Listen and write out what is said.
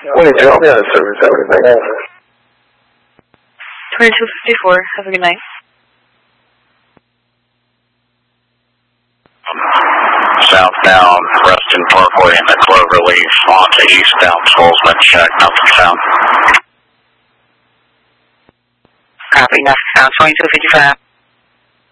When did you help me out of service? Everything. 2254. Have a good night. Southbound Reston Parkway in the Cloverleaf onto eastbound Salzman Shack, nothing found. Copy, nothing found. 2255.